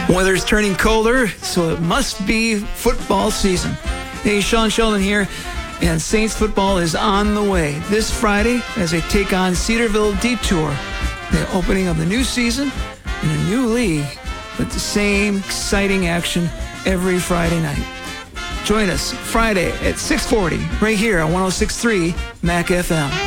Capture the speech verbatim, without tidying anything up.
Weather's turning colder, so it must be football season. Hey, Sean Sheldon here, and Saints football is on the way this Friday as they take on Cedarville Detour, the opening of the new season in a new league, but the same exciting action every Friday night. Join us Friday at six forty right here on one oh six point three M A C F M.